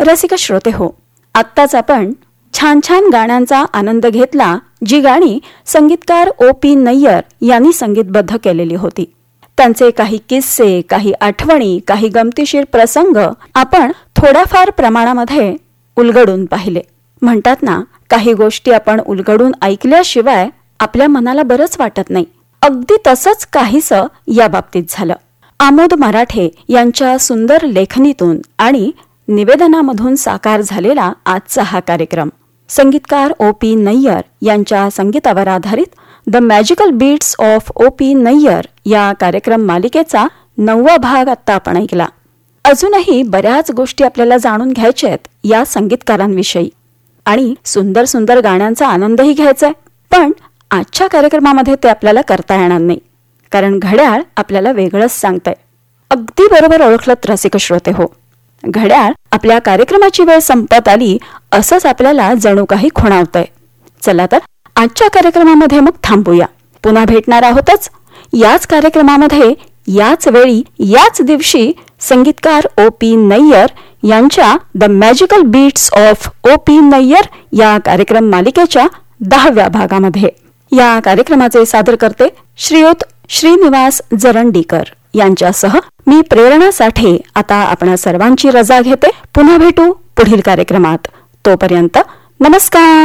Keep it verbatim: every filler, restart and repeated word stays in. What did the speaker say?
रसिक श्रोते हो, आत्ताच आपण छान छान गाण्यांचा आनंद घेतला, जी गाणी संगीतकार ओ पी नय्यर यांनी संगीतबद्ध केलेली होती. त्यांचे काही किस्से, काही आठवणी, काही गमतीशीर प्रसंग आपण थोड्याफार प्रमाणामध्ये उलगडून पाहिले. म्हणतात ना, काही गोष्टी आपण उलगडून ऐकल्याशिवाय आपल्या मनाला बरंच वाटत नाही. अगदी तसंच काहीसं या बाबतीत झालं. आमोद मराठे यांच्या सुंदर लेखणीतून आणि निवेदनामधून साकार झालेला आजचा हा कार्यक्रम संगीतकार ओ पी नय्यर यांच्या संगीतावर आधारित the magical beats of O P Nayyar या कार्यक्रम मालिकेचा नववा भाग आता आपण ऐकला. अजूनही बऱ्याच गोष्टी आपल्याला जाणून घ्यायच्या आहेत या संगीतकारांविषयी आणि सुंदर सुंदर गाण्यांचा आनंदही घ्यायचा आहे. पण आजच्या कार्यक्रमामध्ये ते आपल्याला करता येणार नाही, कारण घड्याळ आपल्याला वेगळंच सांगतंय. अगदी बरोबर ओळखलत रसिक श्रोते हो, घड्याळ आपल्या कार्यक्रमाची वेळ संपत आली असंच आपल्याला जणू काही खुणावतंय. चला तर आजच्या कार्यक्रमामध्ये मग थांबूया. पुन्हा भेटणार आहोतच याच कार्यक्रमामध्ये, याच वेळी, याच दिवशी संगीतकार ओ पी नय्यर यांच्या the magical beats of O P Nayyar या कार्यक्रम मालिकेच्या दहाव्या भागामध्ये. या कार्यक्रमाचे सादर करते श्रीयुत श्रीनिवास जरंडीकर यांच्यासह मी प्रेरणा साठे. आता आपण सर्वांची रजा घेते. पुन्हा भेटू पुढील कार्यक्रमात. तोपर्यंत नमस्कार.